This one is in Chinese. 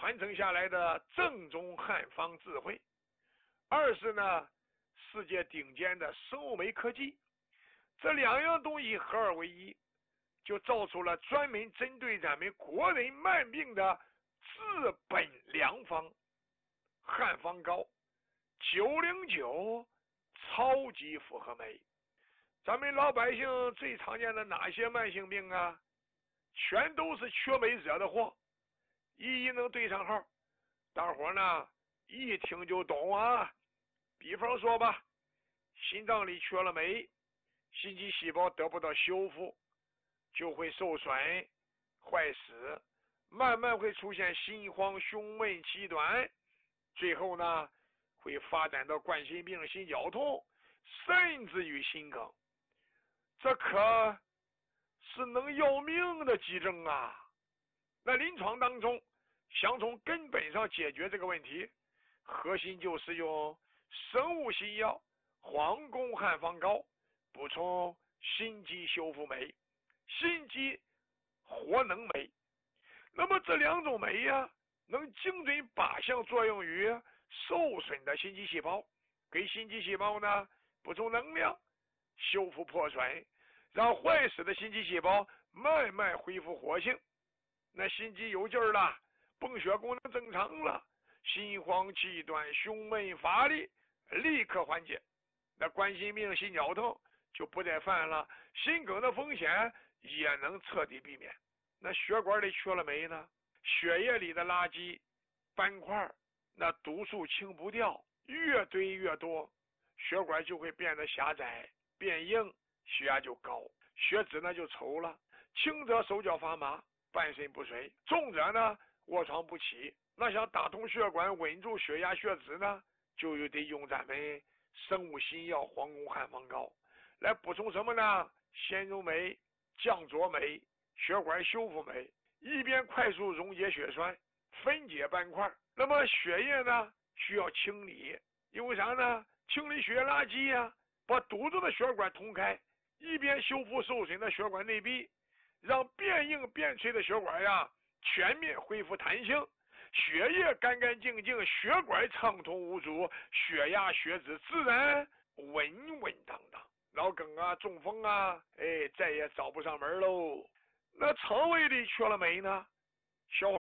传承下来的正宗汉方智慧，二是呢世界顶尖的生物酶科技。这两样东西合二为一，就造出了专门针对咱们国人慢病的治本良方——汉方膏909超级复合酶。咱们老百姓最常见的哪些慢性病啊？全都是缺酶惹的祸，一能对上号，大伙呢一听就懂啊。比方说吧，心脏里缺了酶，心肌细胞得不到修复，就会受损坏死，慢慢会出现心慌胸闷气短，最后呢会发展到冠心病心绞痛，甚至于心梗。这可是能要命的急症啊。那临床当中想从根本上解决这个问题，核心就是用生物新药皇宫汉方膏补充心肌修复酶、心肌活能酶。那么这两种酶呀，能精准靶向作用于受损的心肌细胞，给心肌细胞呢补充能量，修复破损，让坏死的心肌细胞慢慢恢复活性。那心肌有劲儿了，泵血功能正常了，心慌气短胸闷乏力立刻缓解，那冠心病心绞痛就不再犯了，心梗的风险也能彻底避免。那血管里缺了酶呢，血液里的垃圾斑块那毒素清不掉，越堆越多，血管就会变得狭窄变硬，血压就高，血脂呢就稠了，轻则手脚发麻半身不遂，重者呢卧床不起。那想打通血管稳住血压血脂呢，就得用咱们生物新药皇宫汉方膏来补充什么呢？纤溶酶、降浊酶、血管修复酶，一边快速溶解血栓分解斑块。那么血液呢需要清理，因为啥呢？清理血液垃圾呀，把堵住的血管通开，一边修复受损的血管内壁，让变硬变脆的血管呀全面恢复弹性，血液干干净净，血管畅通无阻，血压血脂自然稳稳当当，脑梗啊中风啊再也找不上门喽。那肠胃里缺了酶呢，消